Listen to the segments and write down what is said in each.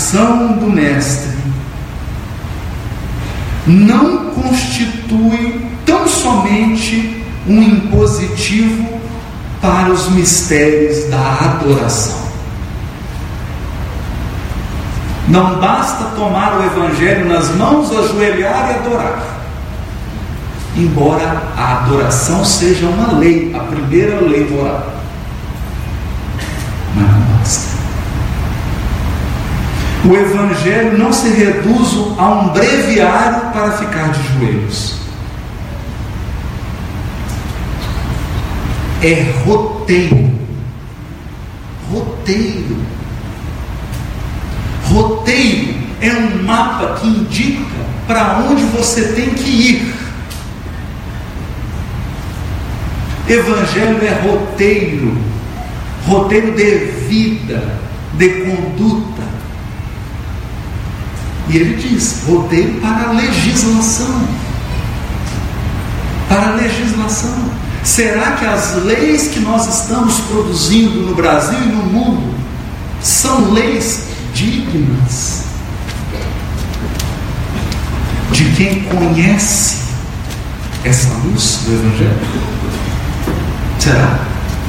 ação do Mestre não constitui tão somente um impositivo para os mistérios da adoração. Não basta tomar o Evangelho nas mãos, ajoelhar e adorar. Embora a adoração seja uma lei, a primeira lei moral. Mas não basta. O Evangelho não se reduz a um breviário para ficar de joelhos. É roteiro. Roteiro. Roteiro é um mapa que indica para onde você tem que ir. Evangelho é roteiro. Roteiro de vida, de conduta. E ele diz, roteiro para a legislação. Para a legislação. Será que as leis que nós estamos produzindo no Brasil e no mundo são leis dignas de quem conhece essa luz do Evangelho? Será?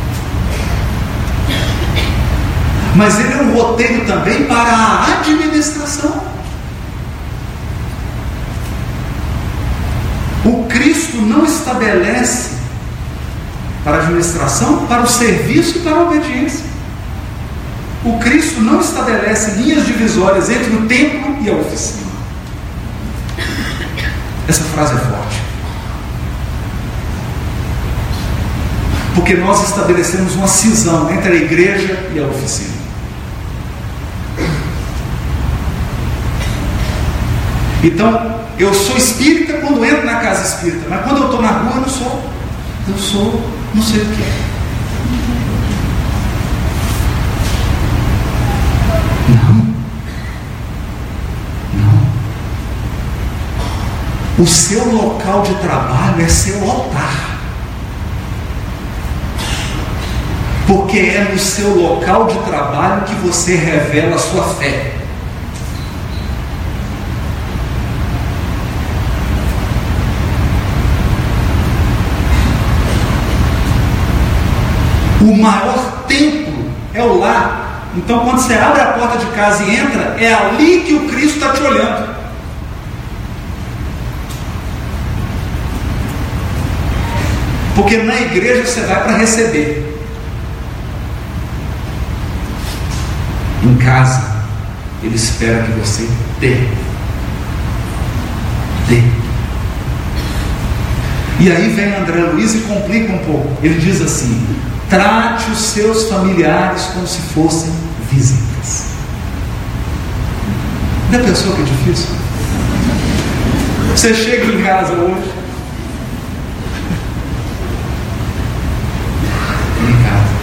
Mas ele é um roteiro também para a administração. O Cristo não estabelece para a administração, para o serviço e para a obediência. O Cristo não estabelece linhas divisórias entre o templo e a oficina. Essa frase é forte. Porque nós estabelecemos uma cisão entre a igreja e a oficina. Então, eu sou espírita quando entro na casa espírita, mas quando eu estou na rua, eu não sou. Eu sou, não sei o que é. Não. O seu local de trabalho é seu altar. Porque é no seu local de trabalho que você revela a sua fé. O maior templo é o lar. Então, quando você abre a porta de casa e entra, é ali que o Cristo está te olhando. Porque na igreja você vai para receber. Em casa, ele espera que você dê. E aí vem André Luiz e complica um pouco. Ele diz assim: trate os seus familiares como se fossem visitas. Já pensou que é difícil? Você chega em casa hoje. Em casa.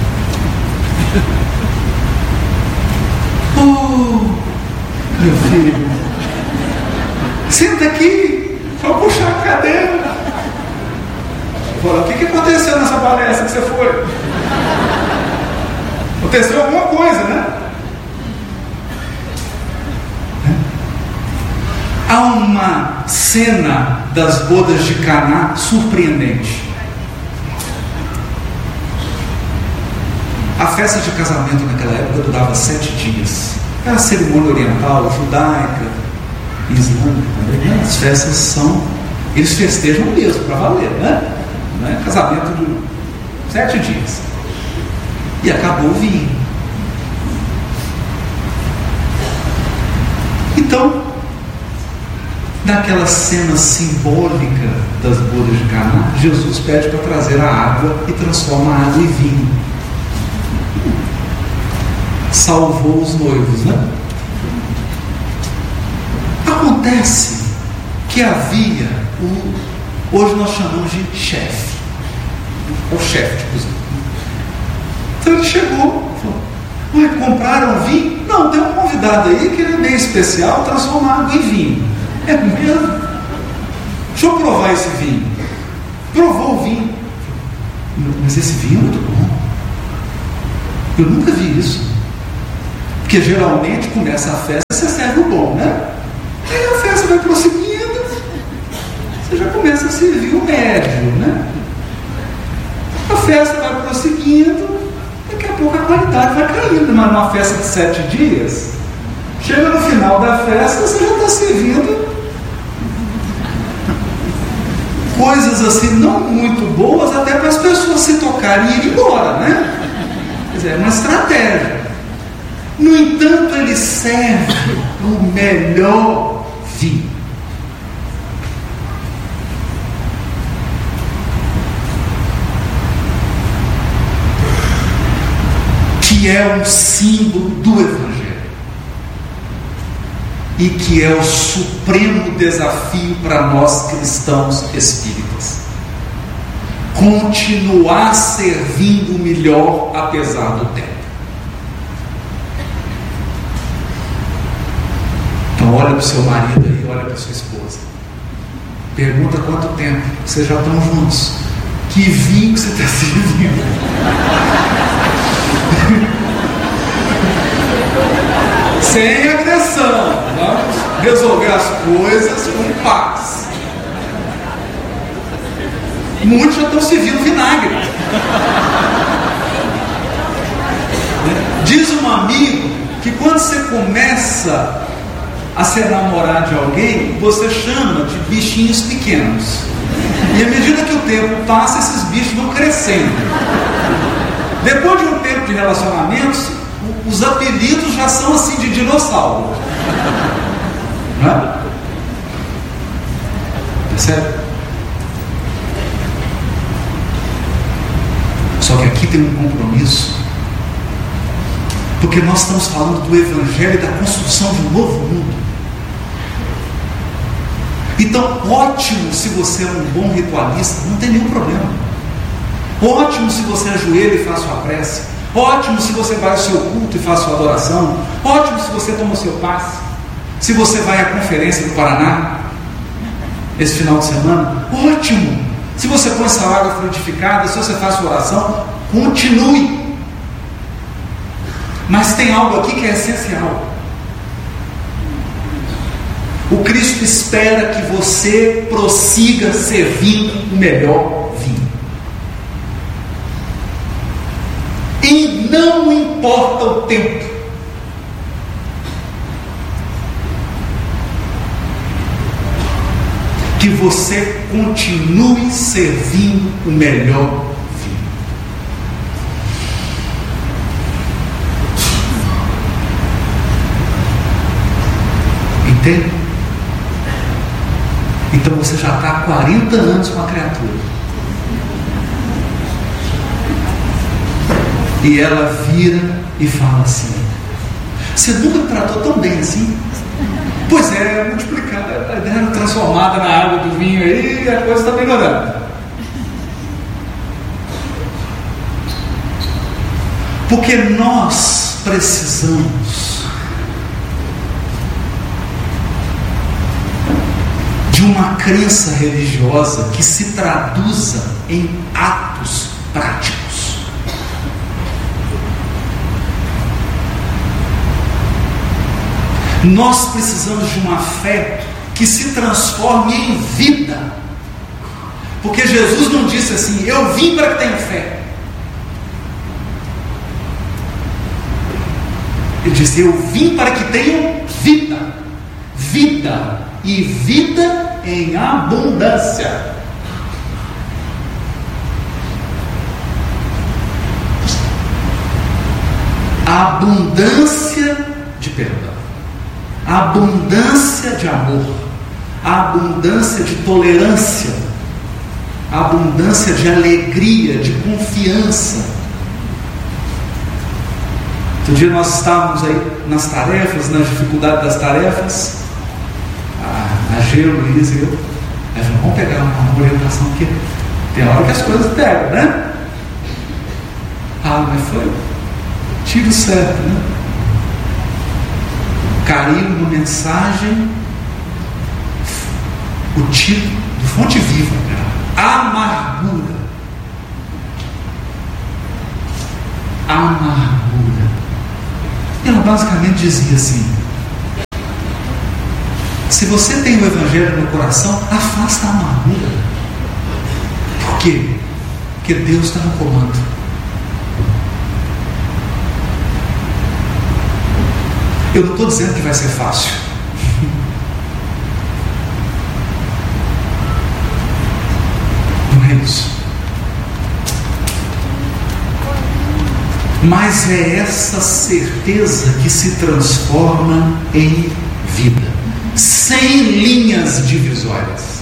Meu filho, senta aqui, só puxar a cadeira. Fala, o que aconteceu nessa palestra que você foi? Aconteceu alguma coisa, né? Há uma cena das bodas de Caná surpreendente. A festa de casamento naquela época durava 7 dias. Era a cerimônia oriental, judaica, islâmica também, né? As festas são, eles festejam mesmo, para valer, né? Não é casamento de 7 dias. E acabou o vinho. Então, naquela cena simbólica das bodas de Caná, Jesus pede para trazer a água e transforma a água em vinho. Salvou os noivos, né? Acontece que havia hoje nós chamamos de chefe, o chefe de cozinha. Então ele chegou e falou: ué, compraram vinho? Não, tem um convidado aí que ele é bem especial, transforma água em vinho. É mesmo? Deixa eu provar esse vinho. Provou o vinho. Mas esse vinho é muito bom. Eu nunca vi isso. Porque geralmente começa a festa, você serve o bom, né? Aí a festa vai prosseguindo, você já começa a servir o médio, né? A festa vai prosseguindo, daqui a pouco a qualidade vai caindo, mas numa festa de 7 dias, chega no final da festa, você já está servindo coisas assim não muito boas, até para as pessoas se tocarem e ir embora, né? Quer dizer, é uma estratégia. No entanto, ele serve o melhor vinho. Que é um símbolo do Evangelho. E que é o supremo desafio para nós cristãos espíritas. Continuar servindo melhor apesar do tempo. Então olha para o seu marido aí, olha para a sua esposa. Pergunta quanto tempo vocês já estão juntos. Que vinho você está servindo? Sem agressão. Vamos resolver as coisas com paz. Muitos já estão servindo vinagre. Diz um amigo que quando você começa a se namorar de alguém, você chama de bichinhos pequenos. E à medida que o tempo passa, esses bichos vão crescendo. Depois de um tempo de relacionamentos, os apelidos já são assim de dinossauro. Não é? Percebe? Só que aqui tem um compromisso, porque nós estamos falando do Evangelho e da construção de um novo mundo. Então, ótimo se você é um bom ritualista, não tem nenhum problema. Ótimo se você ajoelha e faz sua prece. Ótimo se você vai ao seu culto e faz sua adoração. Ótimo se você toma o seu passe. Se você vai à conferência do Paraná esse final de semana, ótimo. Se você põe essa água frutificada, se você faz sua oração, continue. Mas tem algo aqui que é essencial. O Cristo espera que você prossiga servindo o melhor vinho. E não importa o tempo. Que você continue servindo o melhor vinho. Entende? Então você já está há 40 anos com a criatura. E ela vira e fala assim: você nunca me tratou tão bem assim? Pois é, multiplicada, era transformada na água do vinho aí e a coisa está melhorando. Porque nós precisamos de uma crença religiosa que se traduza em atos práticos. Nós precisamos de uma fé que se transforme em vida. Porque Jesus não disse assim: eu vim para que tenham fé. Ele disse: eu vim para que tenham vida. Vida. E vida em abundância. A abundância de perdão, a abundância de amor, a abundância de tolerância, a abundância de alegria, de confiança. Outro dia nós estávamos aí nas tarefas, nas dificuldades das tarefas, a Gê, o Luiz e eu. Aí falamos: vamos pegar uma orientação aqui. Tem hora que as coisas pegam, né? Mas foi tiro certo, né? Caiu uma mensagem, o título do Fonte Viva: amargura. Amargura. Ela basicamente dizia assim: Se você tem o Evangelho no coração, afasta a amargura. Por quê? Porque Deus está no comando. Eu não estou dizendo que vai ser fácil. Não é isso. Mas é essa certeza que se transforma em vida, sem linhas divisórias,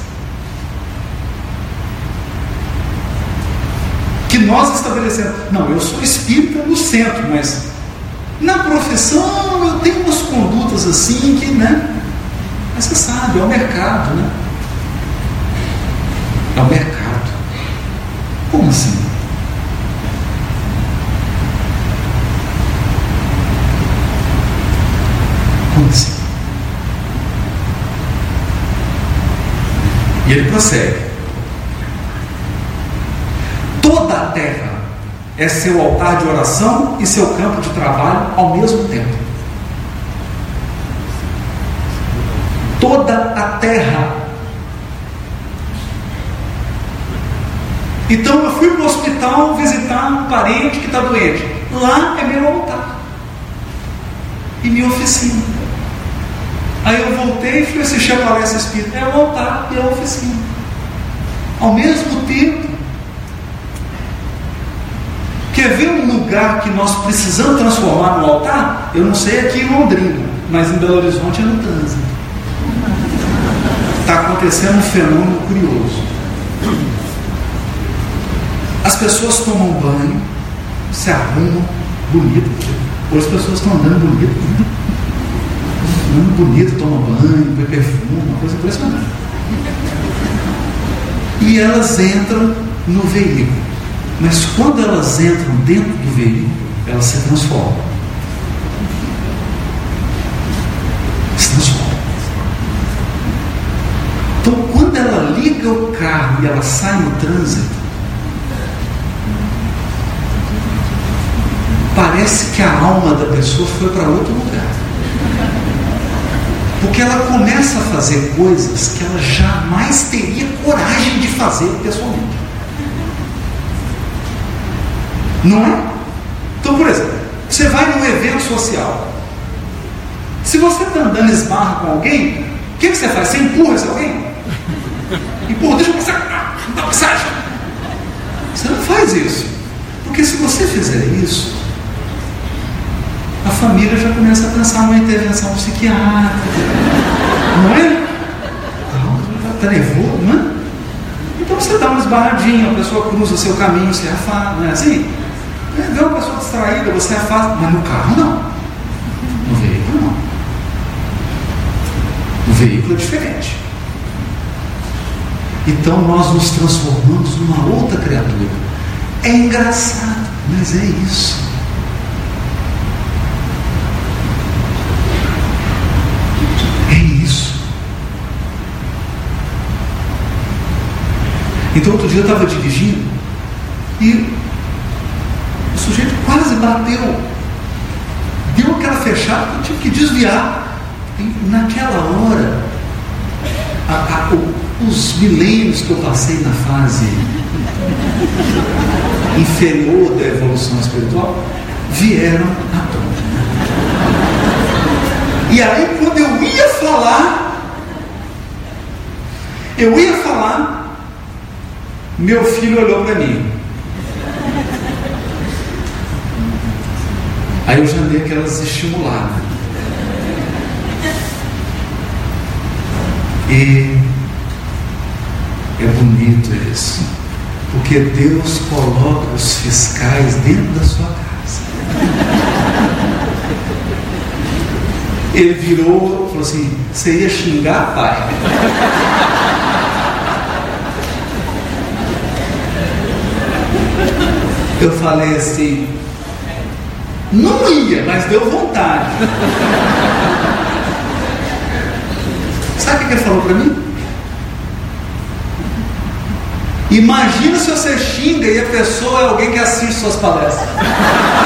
que nós estabelecemos. Não, eu sou espírita no centro, mas na profissão eu tenho umas condutas assim que, né? Mas você sabe, é o mercado, né? É o mercado. Como assim? Como assim? E ele prossegue: toda a terra é seu altar de oração e seu campo de trabalho ao mesmo tempo. Toda a terra. Então eu fui para o hospital visitar um parente que está doente. Lá é meu altar e minha oficina. Aí eu voltei e fui assistir a palestra espírita. É o altar e a oficina ao mesmo tempo. Quer ver um lugar que nós precisamos transformar no altar? Eu não sei aqui em Londrina, mas em Belo Horizonte é no trânsito. Está acontecendo um fenômeno curioso. As pessoas tomam banho, se arrumam bonito. Hoje as pessoas estão andando bonito, né? Andando bonito, tomam banho, põe perfume, uma coisa impressionante. E elas entram no veículo. Mas quando elas entram dentro do veículo, elas se transformam. Se transformam. Então, quando ela liga o carro e ela sai no trânsito, parece que a alma da pessoa foi para outro lugar. Porque ela começa a fazer coisas que ela jamais teria coragem de fazer pessoalmente. Não é? Então, por exemplo, você vai num evento social. Se você está andando e esbarra com alguém, o que você faz? Você empurra esse alguém? Empurra, deixa eu passar, dá passagem. Você não faz isso. Porque se você fizer isso, a família já começa a pensar numa intervenção psiquiátrica. Não é? Está nervoso, não é? Então você dá uma esbarradinha, a pessoa cruza o seu caminho, você afasta, não é assim? Vê uma pessoa distraída, você afasta, mas no carro não. No veículo não. No veículo é diferente. Então nós nos transformamos numa outra criatura. É engraçado, mas é isso. É isso. Então outro dia eu estava dirigindo e o sujeito quase bateu, deu aquela fechada, eu tive que desviar. E naquela hora, os milênios que eu passei na fase inferior da evolução espiritual vieram à tona. E aí, quando eu ia falar, meu filho olhou para mim. Aí eu já dei aquelas estimuladas. E é bonito isso, porque Deus coloca os fiscais dentro da sua casa. Ele virou e falou assim: você ia xingar, pai? Eu falei assim: não ia, mas deu vontade. Sabe o que ele falou para mim? Imagina se você xinga e a pessoa é alguém que assiste suas palestras.